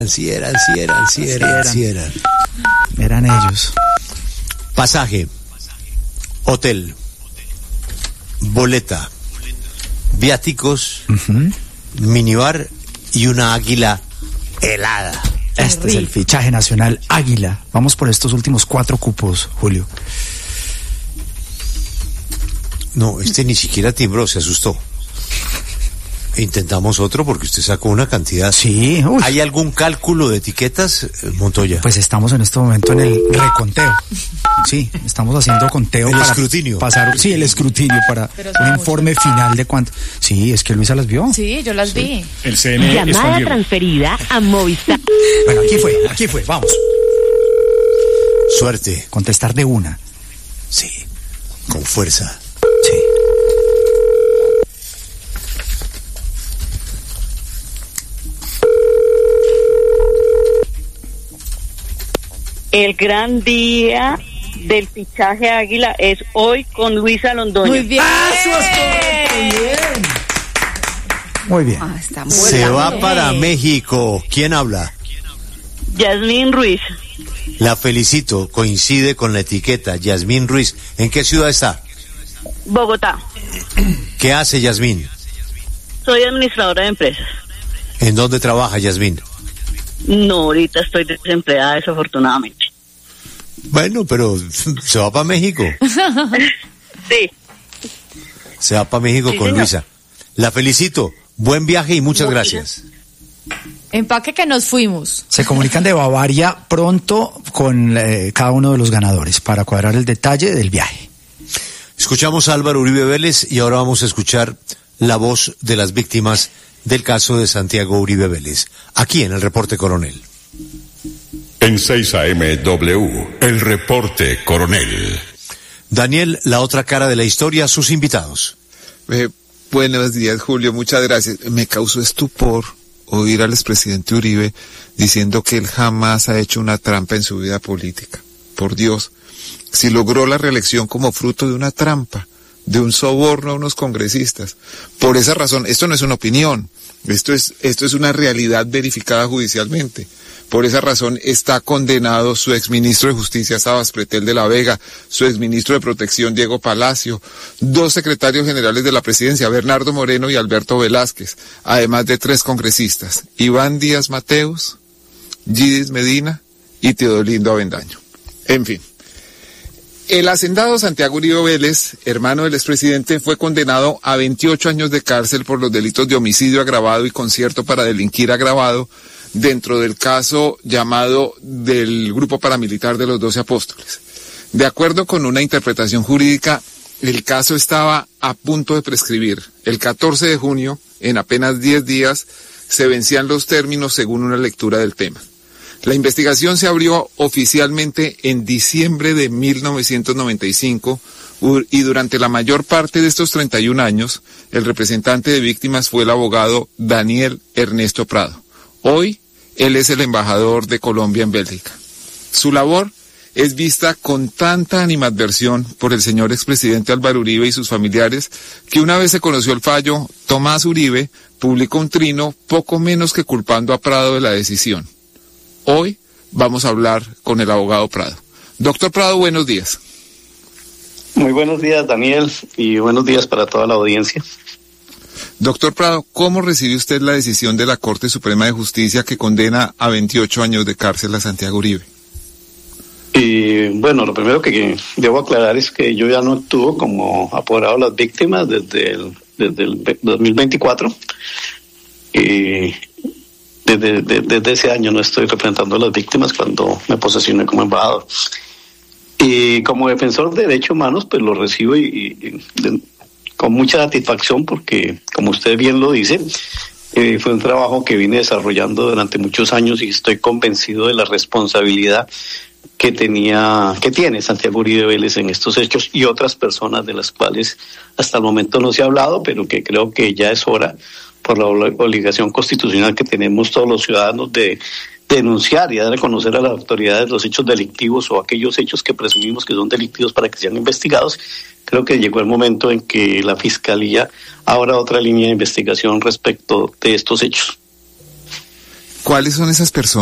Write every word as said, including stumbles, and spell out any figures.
Sí eran, sí eran, sí eran, sí eran. Eran ellos. Pasaje, hotel, boleta, viáticos, uh-huh. minibar y una águila helada. Este es el fichaje nacional Águila. Vamos por estos últimos cuatro cupos, Julio. No, este ni siquiera timbró, se asustó. Intentamos otro porque usted sacó una cantidad. Sí. Uy. ¿Hay algún cálculo de etiquetas, Montoya? Pues estamos en este momento en el reconteo. Sí, estamos haciendo conteo. El para escrutinio. Pasar, sí, el escrutinio para un informe mucho. final de cuánto. Sí, es que Luisa las vio. Sí, yo las sí. vi. El C N E Llamada transferida a Movistar. Bueno, aquí fue, aquí fue, vamos. Suerte. Contestar de una. Sí, con fuerza. Sí. El gran día del fichaje Águila es hoy con Luisa Londoño. Muy bien. Muy bien. Muy bien. Ah, está muy Se bien. va para México. ¿Quién habla? Yasmín Ruiz. La felicito. Coincide con la etiqueta. Yasmín Ruiz. ¿En qué ciudad está? Bogotá. ¿Qué hace Yasmín? Soy administradora de empresas. ¿En dónde trabaja Yasmín? No, ahorita estoy desempleada, desafortunadamente. Bueno, pero se va para México. Sí. Se va para México Sí, con señor. Luisa. La felicito. Buen viaje y muchas gracias. Empaque que nos fuimos. Se comunican de Bavaria pronto con eh, cada uno de los ganadores para cuadrar el detalle del viaje. Escuchamos a Álvaro Uribe Vélez y ahora vamos a escuchar la voz de las víctimas del caso de Santiago Uribe Vélez, aquí en el Reporte Coronel. En seis A M W, el Reporte Coronel. Daniel, la otra cara de la historia, sus invitados. Eh, buenos días, Julio, muchas gracias. Me causó estupor oír al expresidente Uribe diciendo que él jamás ha hecho una trampa en su vida política. Por Dios, si logró la reelección como fruto de una trampa, de un soborno a unos congresistas. Por esa razón, esto no es una opinión, esto es, esto es una realidad verificada judicialmente. Por esa razón está condenado su exministro de Justicia, Sabas Pretel de la Vega, su exministro de Protección, Diego Palacio, dos secretarios generales de la presidencia, Bernardo Moreno y Alberto Velázquez, además de tres congresistas, Iván Díaz Mateus, Gidis Medina y Teodolindo Avendaño. En fin. El hacendado Santiago Uribe Vélez, hermano del expresidente, fue condenado a veintiocho años de cárcel por los delitos de homicidio agravado y concierto para delinquir agravado dentro del caso llamado del Grupo Paramilitar de los Doce Apóstoles. De acuerdo con una interpretación jurídica, el caso estaba a punto de prescribir. El catorce de junio, en apenas diez días, se vencían los términos según una lectura del tema. La investigación se abrió oficialmente en diciembre de mil novecientos noventa y cinco y durante la mayor parte de estos treinta y un años, el representante de víctimas fue el abogado Daniel Ernesto Prado. Hoy, él es el embajador de Colombia en Bélgica. Su labor es vista con tanta animadversión por el señor expresidente Álvaro Uribe y sus familiares, que una vez se conoció el fallo, Tomás Uribe publicó un trino poco menos que culpando a Prado de la decisión. Hoy vamos a hablar con el abogado Prado. Doctor Prado, buenos días. Muy buenos días, Daniel, y buenos días para toda la audiencia. Doctor Prado, ¿cómo recibe usted la decisión de la Corte Suprema de Justicia que condena a veintiocho años de cárcel a Santiago Uribe? Y bueno, lo primero que debo aclarar es que yo ya no actúo como apoderado de las víctimas desde el, desde el dos mil veinticuatro. Y desde, desde, desde ese año no estoy representando a las víctimas cuando me posesioné como embajador. Y como defensor de derechos humanos, pues lo recibo y, y de, con mucha satisfacción porque, como usted bien lo dice, eh, fue un trabajo que vine desarrollando durante muchos años y estoy convencido de la responsabilidad que tenía, que tiene Santiago Uribe Vélez en estos hechos y otras personas de las cuales hasta el momento no se ha hablado, pero que creo que ya es hora, por la obligación constitucional que tenemos todos los ciudadanos de denunciar y dar a conocer a las autoridades los hechos delictivos o aquellos hechos que presumimos que son delictivos para que sean investigados. Creo que llegó el momento en que la Fiscalía abra otra línea de investigación respecto de estos hechos. ¿Cuáles son esas personas?